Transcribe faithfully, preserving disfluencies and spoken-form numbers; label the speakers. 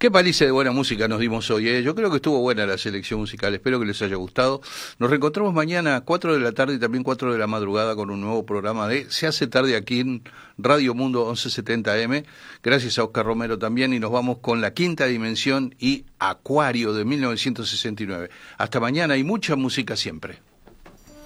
Speaker 1: Qué paliza de buena música nos dimos hoy, ¿eh? Yo creo que estuvo buena la selección musical, espero que les haya gustado. Nos reencontramos mañana a cuatro de la tarde y también cuatro de la madrugada con un nuevo programa de Se hace tarde aquí en Radio Mundo once setenta eme. Gracias a Oscar Romero también, y nos vamos con La Quinta Dimensión y Acuario de mil novecientos sesenta y nueve. Hasta mañana y mucha música siempre.